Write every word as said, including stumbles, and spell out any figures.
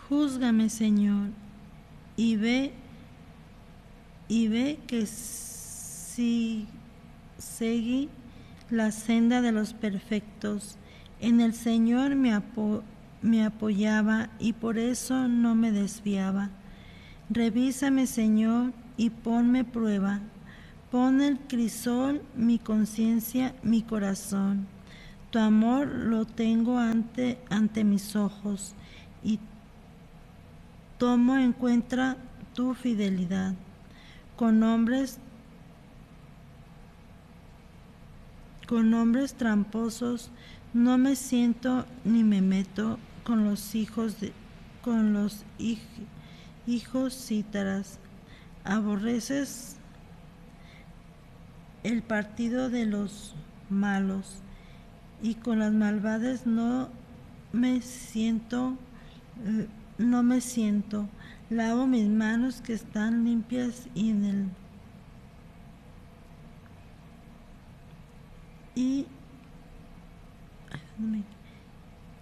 Júzgame, Señor, y ve, y ve que si seguí la senda de los perfectos. En el Señor me, apo me apoyaba y por eso no me desviaba. Revísame, Señor, y ponme prueba. Pon el crisol mi conciencia, mi corazón. Tu amor lo tengo ante, ante mis ojos y tomo en cuenta tu fidelidad. Con hombres, con hombres tramposos no me siento ni me meto con los hijos de, con los hij, hijos cítaras. Aborreces el partido de los malos y con las malvadas no me siento, no me siento. Lavo mis manos que están limpias y en el y